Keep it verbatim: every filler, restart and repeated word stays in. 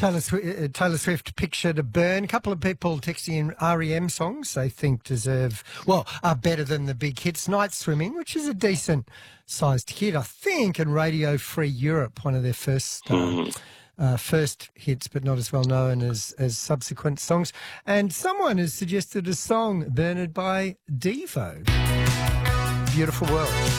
Taylor Swift, uh, Taylor Swift, Picture to Burn. A couple of people texting in R E M songs they think deserve, well, are better than the big hits. Night Swimming, which is a decent-sized hit, I think, and Radio Free Europe, one of their first uh, Mm. uh, first hits, but not as well known as, as subsequent songs. And someone has suggested a song, Bernard by Devo. Beautiful World.